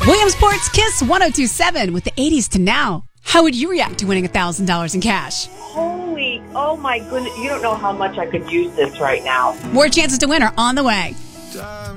Williamsport's Kiss 1027 with the 80s to now. How would you react to winning $1,000 in cash? Oh my goodness. You don't know how much I could use this right now. More chances to win are on the way.